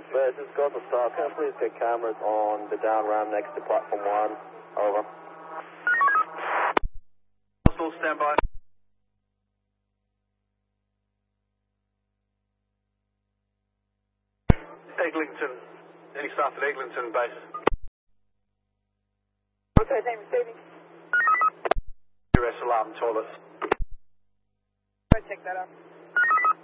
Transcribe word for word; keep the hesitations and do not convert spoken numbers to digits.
This is Coastal Star. Can I please get cameras on the down ramp next to platform one? Over. Coastal, stand by. Eglinton. Any staff at Eglinton base? Okay, name receiving. U S alarm toilets. I'll check that out.